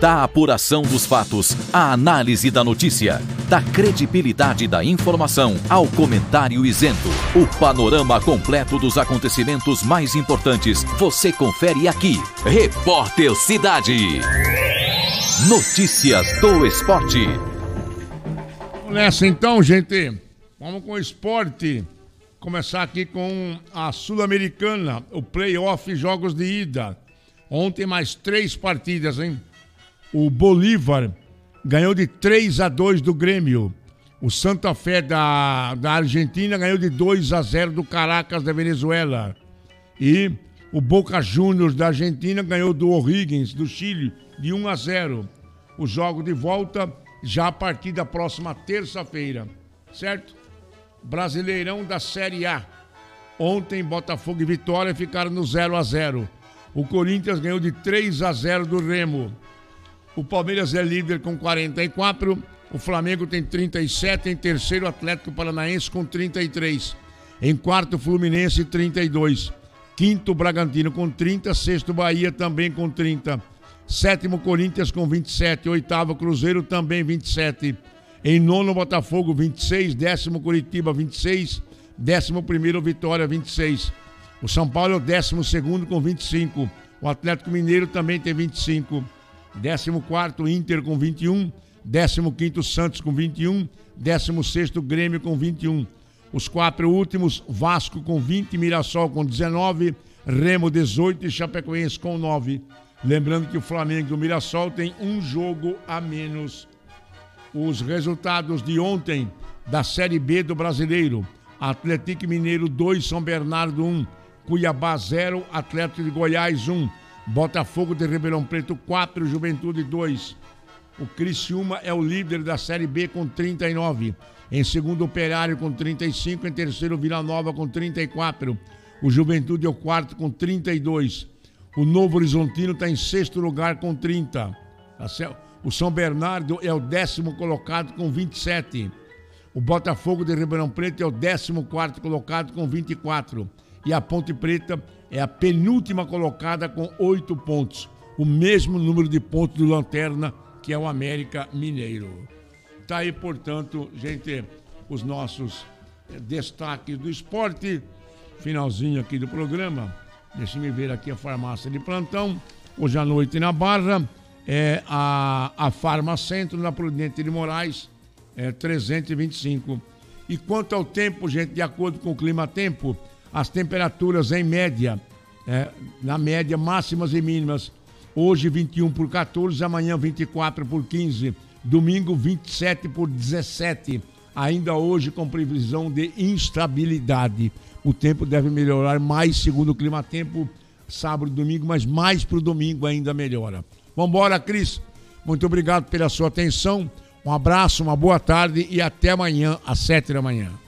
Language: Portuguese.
Da apuração dos fatos, à análise da notícia, da credibilidade da informação ao comentário isento. O panorama completo dos acontecimentos mais importantes você confere aqui. Repórter Cidade. Notícias do esporte. Vamos nessa então, gente. Vamos com o esporte. Começar aqui com a Sul-Americana, o playoff jogos de ida. Ontem mais 3 partidas, hein? O Bolívar ganhou de 3-2 do Grêmio. O Santa Fé da Argentina ganhou de 2-0 do Caracas da Venezuela. E o Boca Juniors da Argentina ganhou do O'Higgins do Chile de 1-0. O jogo de volta já a partir da próxima terça-feira, certo? Brasileirão da Série A. Ontem Botafogo e Vitória ficaram no 0-0. O Corinthians ganhou de 3-0 do Remo. O Palmeiras é líder com 44, o Flamengo tem 37, em terceiro Atlético Paranaense com 33, em quarto Fluminense 32, quinto Bragantino com 30, sexto Bahia também com 30, sétimo Corinthians com 27, oitavo Cruzeiro também 27, em nono Botafogo 26, décimo Curitiba 26, décimo primeiro Vitória 26, o São Paulo é o 12º com 25, o Atlético Mineiro também tem 25, 14º Inter com 21, 15º Santos com 21, 16º Grêmio com 21. Os 4 últimos, Vasco com 20, Mirassol com 19, Remo 18 e Chapecoense com 9. Lembrando que o Flamengo e o Mirassol têm um jogo a menos. Os resultados de ontem da Série B do Brasileiro: Atlético Mineiro 2, São Bernardo 1, Cuiabá 0, Atlético de Goiás 1, Botafogo de Ribeirão Preto 4, Juventude 2. O Criciúma é o líder da Série B com 39. Em segundo, Operário com 35. Em terceiro, Vila Nova com 34. O Juventude é o quarto com 32. O Novo Horizontino está em sexto lugar com 30. O São Bernardo é o 10º colocado com 27. O Botafogo de Ribeirão Preto é o 14º colocado com 24. E a Ponte Preta é a penúltima colocada com 8 pontos. O mesmo número de pontos do Lanterna, que é o América Mineiro. Tá aí, portanto, gente, os nossos destaques do esporte. Finalzinho aqui do programa. Deixa eu ver aqui a farmácia de plantão. Hoje à noite na Barra é a Farmacentro, na Prudente de Moraes, 325. E quanto ao tempo, gente, de acordo com o clima-tempo, as temperaturas em média, na média, máximas e mínimas. Hoje 21 por 14, amanhã 24 por 15, domingo 27 por 17. Ainda hoje com previsão de instabilidade. O tempo deve melhorar mais segundo o clima-tempo, sábado e domingo, mas mais para o domingo ainda melhora. Vambora, Cris. Muito obrigado pela sua atenção. Um abraço, uma boa tarde e até amanhã às 7 da manhã.